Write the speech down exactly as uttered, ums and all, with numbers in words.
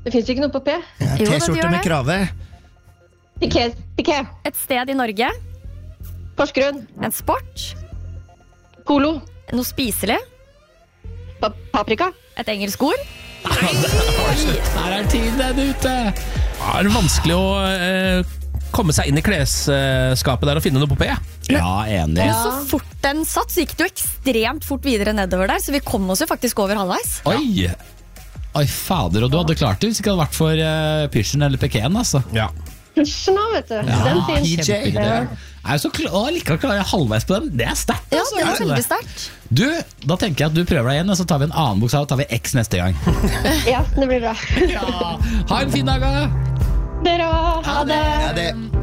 Det finnes ikke noe på P. Ja, T-skjorte med krave. Piké. Piké. Et sted i Norge. Porsgrunn. En sport. Polo. Noe spiselig. Pa paprika. Et engelsk ord. Her er tiden ute. Ja, er det vanskelig å eh, komme seg inn i klesskapet der og finne noe på P? Ja, enig. Og så fort den satt, så gikk det jo ekstremt fort videre nedover der, så vi kom oss jo faktisk over halvveis. Oi! Oi, fader, og du hadde klart det hvis det ikke hadde vært for uh, Pysjen eller Pekén, altså. Ja. Pysjen av, vet du. Den finnes. P J. Jeg er så klar, å, like klar halvveis på den. Det er sterkt. Ja, Altså. det er veldig sterkt. Du, da tenker jeg at du prøver deg igjen, og så tar vi en annen bokstav, og tar vi X neste gang. Ja, det blir bra. Ja. Ha en fin dag, da! Dere òg. Ha det. Ja, det